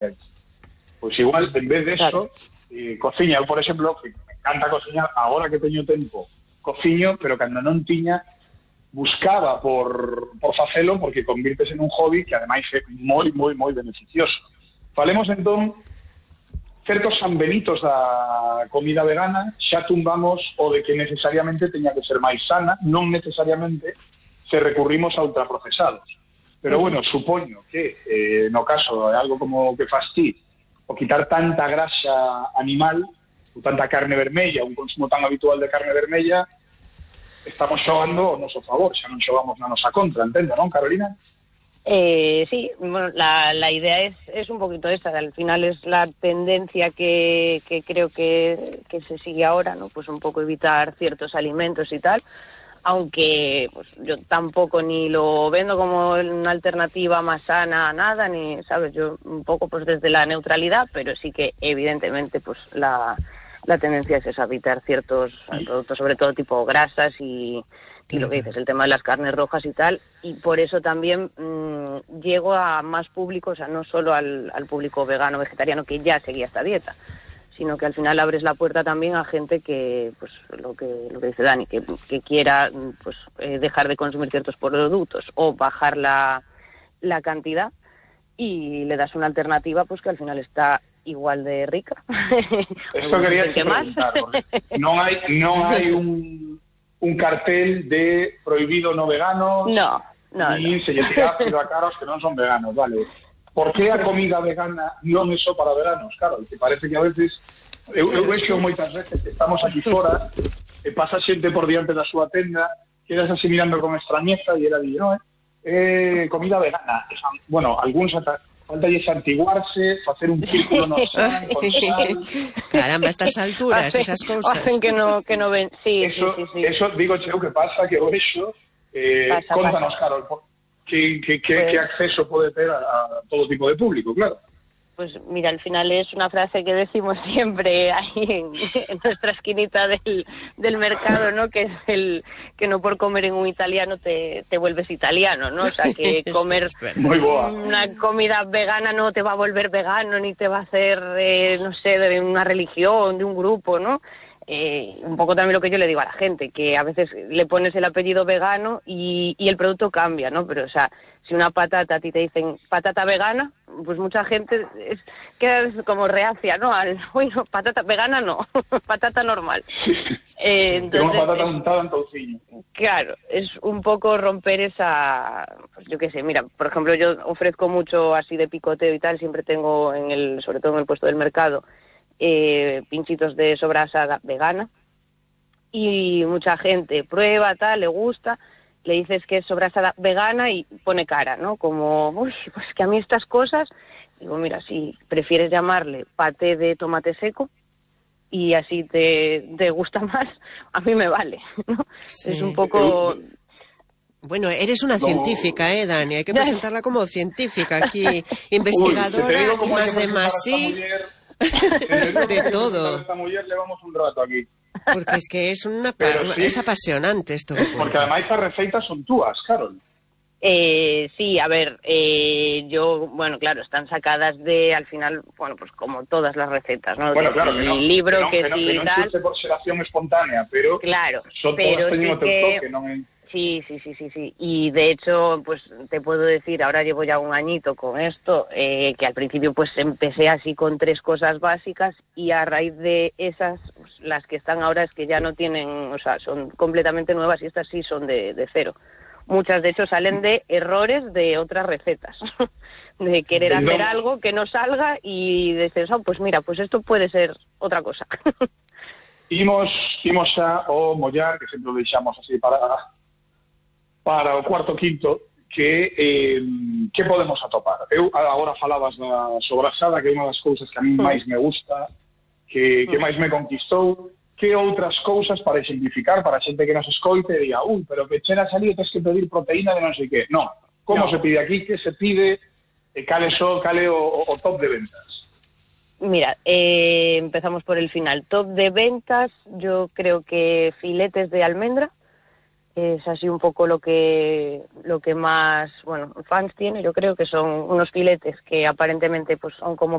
Pois igual, en vez de eso, cociña. Eu, por exemplo, que me encanta cociñar, agora que teño tempo, cociño, pero cando non tiña, buscaba por facelo, porque convirtese nun hobby que ademais é moi beneficioso. Falemos entón certos sanbenitos da comida vegana. Xa tumbamos o de que necesariamente teña que ser máis sana, non necesariamente se recurrimos a ultraprocesados. Pero bueno, supoño que no caso de algo como que fas ti, o quitar tanta grasa animal, ou tanta carne vermella, un consumo tan habitual de carne vermella, estamos xogando o noso favor, xa non xogamos na nosa contra, entende, non, Carolina? Sí, bueno, la idea es un poquito esta, al final es la tendencia que creo que se sigue ahora, ¿no? Pues un poco evitar ciertos alimentos y tal, aunque pues yo tampoco ni lo vendo como una alternativa más sana a nada, ni, ¿sabes? Yo un poco pues desde la neutralidad, pero sí que evidentemente pues la tendencia es esa, evitar ciertos productos, sobre todo tipo grasas y lo que dices, el tema de las carnes rojas y tal, y por eso también llego a más público, o sea, no solo al público vegano, vegetariano, que ya seguía esta dieta, sino que al final abres la puerta también a gente que, pues lo que dice Dani, que quiera pues dejar de consumir ciertos productos o bajar la cantidad, y le das una alternativa pues que al final está igual de rica. Esto quería preguntar, non hai un cartel de prohibido no veganos, ni se lle tira ácido a caros que non son veganos, vale. Por que a comida vegana non é só para veganos? Claro, que parece que a veces eu vexo moitas veces que estamos aquí fora e pasa xente por diante da súa tenda, quedas así mirando con extrañeza e era di, non, comida vegana. Bueno, algúns faltalle santiguarse, facer un círculo no san, con sal. Caramba, a estas alturas, esas cousas. Hacen que no ven. Sí, eso, sí. Eso, digo, cheo, que pasa, que o vexo, contanos, Carol, ¿Qué acceso puede tener a todo tipo de público, claro? Pues mira, al final es una frase que decimos siempre ahí en nuestra esquinita del mercado, ¿no? Que es el que no por comer en un italiano te vuelves italiano, ¿no? O sea, que comer una comida vegana no te va a volver vegano, ni te va a hacer, no sé, de una religión, de un grupo, ¿no? Un poco también lo que yo le digo a la gente, que a veces le pones el apellido vegano y el producto cambia, ¿no? Pero, o sea, si una patata a ti te dicen patata vegana, pues mucha gente queda como reacia, ¿no? Uy, no, patata vegana no, patata normal. Entonces, una patata untada en tocino. Claro, es un poco romper esa, pues yo qué sé, mira, por ejemplo, yo ofrezco mucho así de picoteo y tal, siempre tengo sobre todo en el puesto del mercado, pinchitos de sobrasada vegana, y mucha gente prueba, tal, le gusta, le dices que es sobrasada vegana y pone cara, ¿no? Como, uy, pues que a mí estas cosas, digo, mira, si prefieres llamarle paté de tomate seco y así te gusta más, a mí me vale, ¿no? Sí. Es un poco... Bueno, eres una científica, Dani, hay que presentarla como científica aquí, investigadora, y más de más, sí... de todo. Esta mujer llevamos un rato aquí. Porque es que es es apasionante esto. Porque además estas receitas son túas, Carol. Sí, a ver, yo, bueno, claro, están sacadas al final, bueno, pues como todas las recetas, ¿no? Bueno, claro, que no, libro que no surge por selección espontánea, pero claro, son todas teniendo teu toque, non é? Sí. Y de hecho, pues te puedo decir, ahora llevo ya un añito con esto, que al principio pues empecé así con 3 cosas básicas y a raíz de esas, pues, las que están ahora es que ya no tienen, o sea, son completamente nuevas y estas sí son de cero. Muchas de hecho salen de errores de otras recetas, de querer hacer algo que no salga y decir, pues mira, pues esto puede ser otra cosa. Imos xa o mollar, que sempre o deixamos así para o cuarto quinto, que podemos atopar. Eu agora falabas da sobrasada, que é unha das cousas que a mí máis me gusta, que máis me conquistou. Que outras cousas para exemplificar, para a xente que nos escoite e diga, pero que chera salido tens que pedir proteína de non sei que. Non, como se pide aquí, que se pide, cale o top de ventas. Mira, empezamos por el final. Top de ventas, yo creo que filetes de almendra, es así un poco lo que más, bueno, fans tiene. Yo creo que son unos filetes que aparentemente pues son como